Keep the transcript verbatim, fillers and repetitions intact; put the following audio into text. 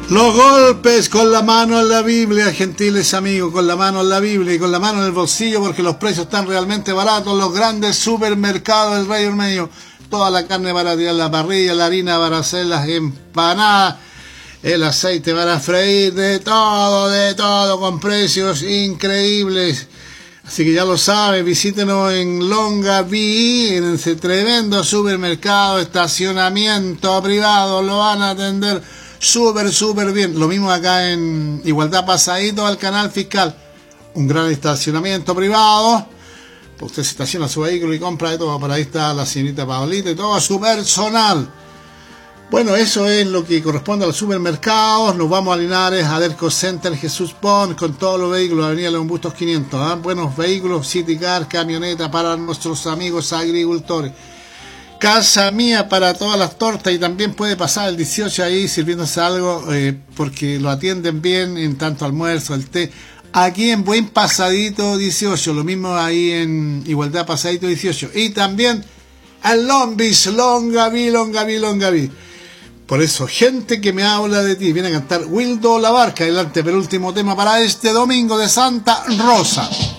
Los golpes con la mano en la Biblia, gentiles amigos, con la mano en la Biblia y con la mano en el bolsillo, porque los precios están realmente baratos. Los grandes supermercados del Reino Medio, toda la carne para tirar la parrilla, la harina para hacer las empanadas, el aceite para freír, de todo, de todo, con precios increíbles. Así que ya lo saben, visítenos en Longaví, en ese tremendo supermercado, estacionamiento privado, lo van a atender súper, súper bien. Lo mismo acá en Igualdad, pasadito al canal fiscal. Un gran estacionamiento privado. Usted se estaciona su vehículo y compra de todo. Por ahí está la señorita Paolita y todo su personal. Bueno, eso es lo que corresponde a los supermercados. Nos vamos a Linares, a Derco Center, Jesús Pons, con todos los vehículos, Avenida León Bustos quinientos. ¿eh? Buenos vehículos, City Car, camioneta para nuestros amigos agricultores. Casa Mía para todas las tortas, y también puede pasar el dieciocho ahí sirviéndose algo, eh, porque lo atienden bien en tanto almuerzo, el té. Aquí en Buen Pasadito dieciocho, lo mismo ahí en Igualdad Pasadito dieciocho. Y también en Long Beach, Longaví, Longaví, Longaví. Por eso, gente que me habla de ti, viene a cantar Wildo La Barca, adelante, penúltimo tema para este domingo de Santa Rosa.